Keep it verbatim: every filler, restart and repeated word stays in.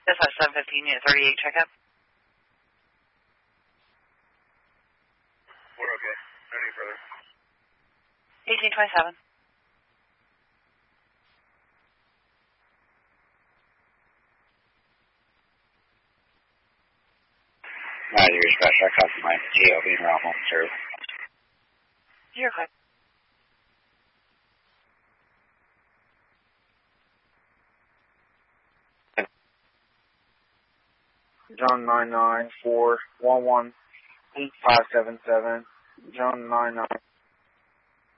This is seven fifteen, unit thirty-eight, checkup. We're okay. Any further? eighteen twenty-seven. Neither your special, I customize G O being around home service. You're good. John nine nine four one one eight five seven seven. John nine nine